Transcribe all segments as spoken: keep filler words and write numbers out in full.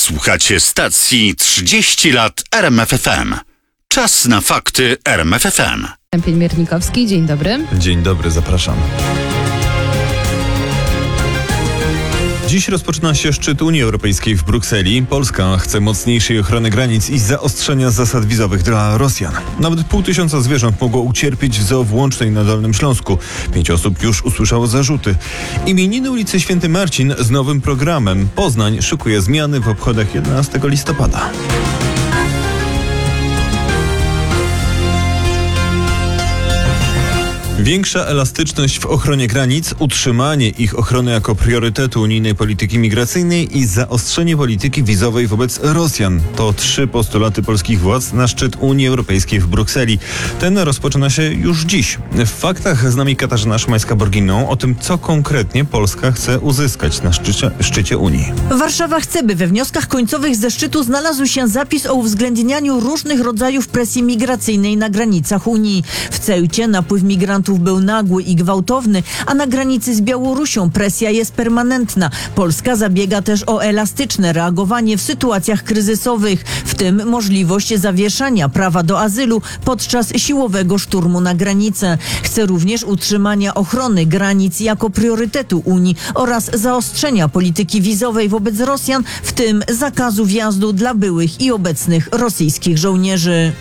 Słuchacie stacji trzydzieści lat R M F F M. Czas na fakty R M F F M. Stępień Miernikowski, dzień dobry. Dzień dobry, zapraszam. Dziś rozpoczyna się szczyt Unii Europejskiej w Brukseli. Polska chce mocniejszej ochrony granic i zaostrzenia zasad wizowych dla Rosjan. Nawet pół tysiąca zwierząt mogło ucierpieć w Zoo w Łącznej na Dolnym Śląsku. Pięć osób już usłyszało zarzuty. Imieniny ulicy Święty Marcin z nowym programem. Poznań szykuje zmiany w obchodach jedenastego listopada. Większa elastyczność w ochronie granic, utrzymanie ich ochrony jako priorytetu unijnej polityki migracyjnej i zaostrzenie polityki wizowej wobec Rosjan. To trzy postulaty polskich władz na szczyt Unii Europejskiej w Brukseli. Ten rozpoczyna się już dziś. W faktach z nami Katarzyna Szymańska-Borginą o tym, co konkretnie Polska chce uzyskać na szczycie, szczycie Unii. Warszawa chce, by we wnioskach końcowych ze szczytu znalazł się zapis o uwzględnianiu różnych rodzajów presji migracyjnej na granicach Unii. W Ceucie napływ migrantów był nagły i gwałtowny, a na granicy z Białorusią presja jest permanentna. Polska zabiega też o elastyczne reagowanie w sytuacjach kryzysowych, w tym możliwość zawieszania prawa do azylu podczas siłowego szturmu na granicę. Chce również utrzymania ochrony granic jako priorytetu Unii oraz zaostrzenia polityki wizowej wobec Rosjan, w tym zakazu wjazdu dla byłych i obecnych rosyjskich żołnierzy.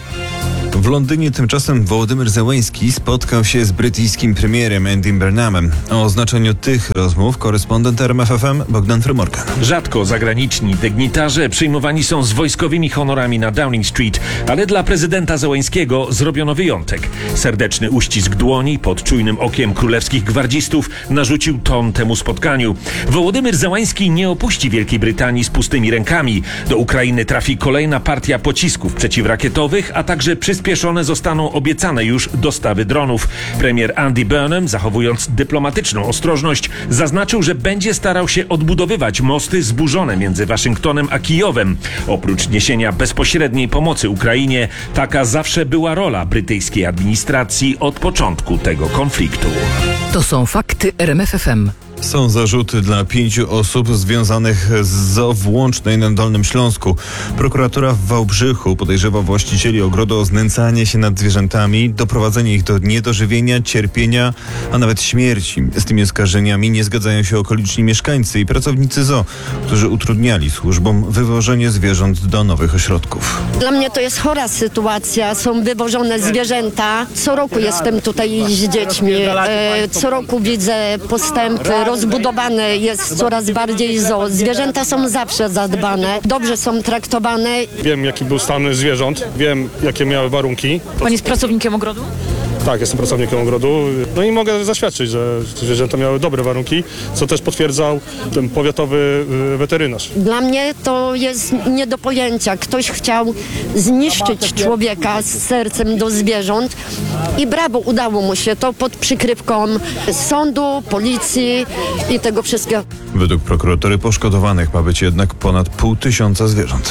W Londynie tymczasem Wołodymyr Zełenski spotkał się z brytyjskim premierem Andym Burnhamem. O znaczeniu tych rozmów korespondent R M F F M Bogdan Frymorgan. Rzadko zagraniczni dygnitarze przyjmowani są z wojskowymi honorami na Downing Street, ale dla prezydenta Zełenskiego zrobiono wyjątek. Serdeczny uścisk dłoni pod czujnym okiem królewskich gwardzistów narzucił ton temu spotkaniu. Wołodymyr Zełenski nie opuści Wielkiej Brytanii z pustymi rękami. Do Ukrainy trafi kolejna partia pocisków przeciwrakietowych, a także przyspieszone zostaną obiecane już dostawy dronów. Premier Andy Burnham, zachowując dyplomatyczną ostrożność, zaznaczył, że będzie starał się odbudowywać mosty zburzone między Waszyngtonem a Kijowem. Oprócz niesienia bezpośredniej pomocy Ukrainie, taka zawsze była rola brytyjskiej administracji od początku tego konfliktu. To są fakty R M F F M. Są zarzuty dla pięciu osób związanych z Zoo w Łącznej na Dolnym Śląsku. Prokuratura w Wałbrzychu podejrzewa właścicieli ogrodu o znęcanie się nad zwierzętami, doprowadzenie ich do niedożywienia, cierpienia, a nawet śmierci. Z tymi oskarżeniami nie zgadzają się okoliczni mieszkańcy i pracownicy zoo, którzy utrudniali służbom wywożenie zwierząt do nowych ośrodków. Dla mnie to jest chora sytuacja. Są wywożone zwierzęta. Co roku jestem tutaj z dziećmi. E, co roku widzę postępy. Rozbudowane jest coraz bardziej zoo. Zwierzęta są zawsze zadbane, dobrze są traktowane. Wiem, jaki był stan zwierząt, wiem, jakie miały warunki. Pan jest pracownikiem ogrodu? Tak, jestem pracownikiem ogrodu. No i mogę zaświadczyć, że zwierzęta miały dobre warunki, co też potwierdzał ten powiatowy weterynarz. Dla mnie to jest nie do pojęcia. Ktoś chciał zniszczyć człowieka z sercem do zwierząt i brawo, udało mu się to pod przykrywką sądu, policji i tego wszystkiego. Według prokuratury poszkodowanych ma być jednak ponad pół tysiąca zwierząt.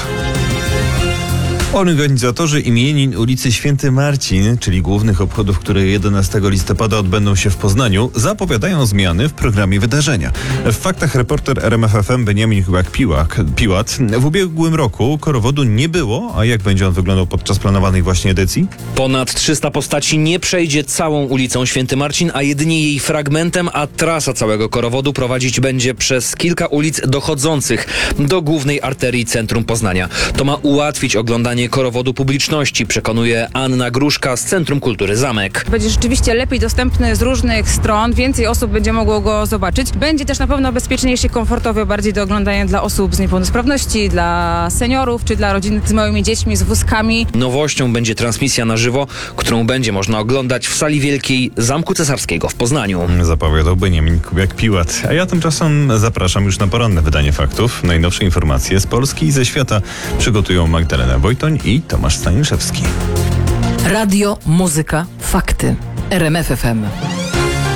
Organizatorzy imienin ulicy Święty Marcin, czyli głównych obchodów, które jedenastego listopada odbędą się w Poznaniu, zapowiadają zmiany w programie wydarzenia. W faktach reporter R M F F M Beniamin Piłat. W ubiegłym roku korowodu nie było, a jak będzie on wyglądał podczas planowanej właśnie edycji? Ponad trzysta postaci nie przejdzie całą ulicą Święty Marcin, a jedynie jej fragmentem, a trasa całego korowodu prowadzić będzie przez kilka ulic dochodzących do głównej arterii centrum Poznania. To ma ułatwić oglądanie korowodu publiczności, przekonuje Anna Gruszka z Centrum Kultury Zamek. Będzie rzeczywiście lepiej dostępny z różnych stron, więcej osób będzie mogło go zobaczyć. Będzie też na pewno bezpieczniejszy, komfortowy, bardziej do oglądania dla osób z niepełnosprawności, dla seniorów czy dla rodzin z małymi dziećmi, z wózkami. Nowością będzie transmisja na żywo, którą będzie można oglądać w sali wielkiej Zamku Cesarskiego w Poznaniu. Zapowiadał Beniamin Piłat. A ja tymczasem zapraszam już na poranne wydanie faktów. Najnowsze informacje z Polski i ze świata przygotują Magdalena Wojtoń i Tomasz Staniszewski. Radio, muzyka, fakty. R M F F M.